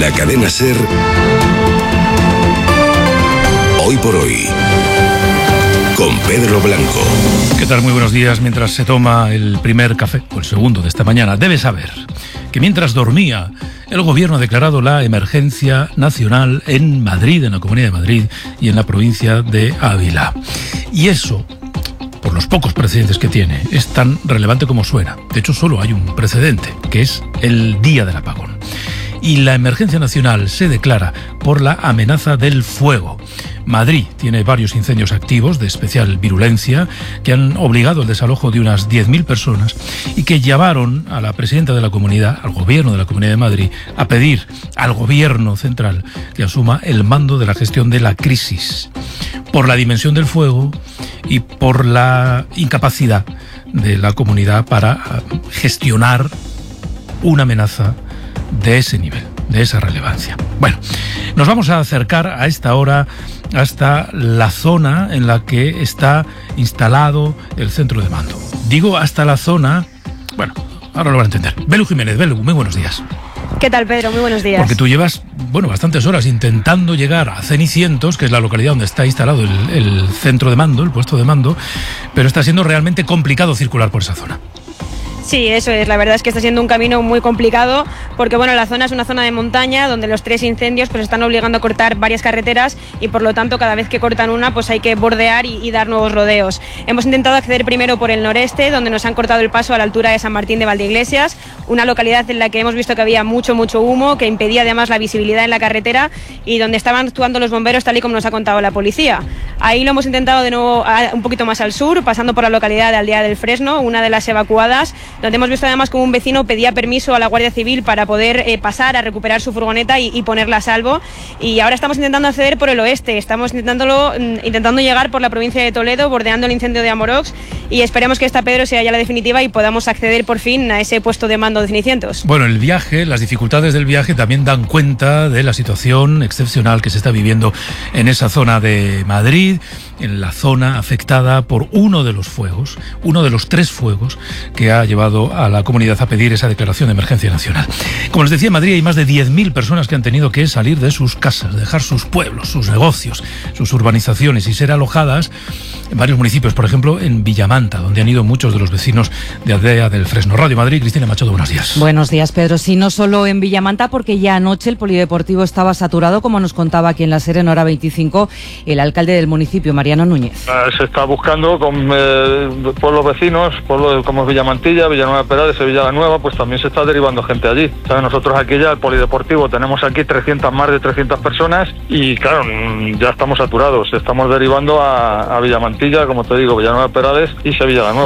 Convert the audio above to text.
La cadena SER, Hoy por Hoy, con Pedro Blanco. ¿Qué tal? Muy buenos días. Mientras se toma el primer café, o el segundo de esta mañana, debe saber que mientras dormía, el gobierno ha declarado la emergencia nacional en Madrid, en la Comunidad de Madrid y en la provincia de Ávila. Y eso, por los pocos precedentes que tiene, es tan relevante como suena. De hecho, solo hay un precedente, que es el día del apagón. Y la emergencia nacional se declara por la amenaza del fuego. Madrid tiene varios incendios activos de especial virulencia que han obligado al desalojo de unas 10.000 personas y que llevaron a la presidenta de la comunidad, al gobierno de la Comunidad de Madrid, a pedir al gobierno central que asuma el mando de la gestión de la crisis, por la dimensión del fuego y por la incapacidad de la comunidad para gestionar una amenaza de ese nivel, de esa relevancia. Bueno, nos vamos a acercar a esta hora hasta la zona en la que está instalado el centro de mando. Digo hasta la zona, bueno, ahora lo van a entender. Belu Jiménez, Belu, muy buenos días. ¿Qué tal, Pedro? Muy buenos días. Porque tú llevas, bastantes horas intentando llegar a Cenicientos, que es la localidad donde está instalado el centro de mando, el puesto de mando, pero está siendo realmente complicado circular por esa zona. Sí, eso es. La verdad es que está siendo un camino muy complicado porque, la zona es una zona de montaña donde los 3 incendios pues están obligando a cortar varias carreteras y, por lo tanto, cada vez que cortan una, pues hay que bordear y dar nuevos rodeos. Hemos intentado acceder primero por el noreste, donde nos han cortado el paso a la altura de San Martín de Valdeiglesias, una localidad en la que hemos visto que había mucho humo, que impedía además la visibilidad en la carretera y donde estaban actuando los bomberos tal y como nos ha contado la policía. Ahí lo hemos intentado de nuevo un poquito más al sur, pasando por la localidad de Aldea del Fresno, una de las evacuadas, donde hemos visto además como un vecino pedía permiso a la Guardia Civil para poder pasar a recuperar su furgoneta y ponerla a salvo. Y ahora estamos intentando acceder por el oeste, estamos intentando llegar por la provincia de Toledo, bordeando el incendio de Amorox, y esperemos que esta, Pedro, sea ya la definitiva y podamos acceder por fin a ese puesto de mando de Cenicientos. Bueno, el viaje, las dificultades del viaje también dan cuenta de la situación excepcional que se está viviendo en esa zona de Madrid, en la zona afectada por uno de los 3 fuegos que ha llevado a la comunidad a pedir esa declaración de emergencia nacional. Como les decía, en Madrid hay más de 10.000 personas que han tenido que salir de sus casas, dejar sus pueblos, sus negocios, sus urbanizaciones y ser alojadas en varios municipios, por ejemplo en Villamanta, donde han ido muchos de los vecinos de Aldea del Fresno. Radio Madrid, Cristina Machado, buenos días. Buenos días, Pedro. Sí, no solo en Villamanta, porque ya anoche el polideportivo estaba saturado, como nos contaba aquí en La SER en Hora 25 el alcalde del municipio, Mariano Núñez. Se está buscando con pueblos vecinos, pueblos como Villamantilla, Villanueva de Perales, Sevilla la Nueva, pues también se está derivando gente allí. ¿Sabes? Nosotros aquí ya, el polideportivo, tenemos aquí más de 300 personas y claro, ya estamos saturados. Estamos derivando a Villamantilla, como te digo, Villanueva de Perales y Sevilla la Nueva.